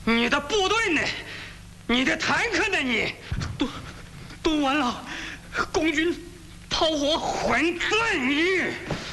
你的部队呢？你的坦克呢？你都完了，共军炮火混沌！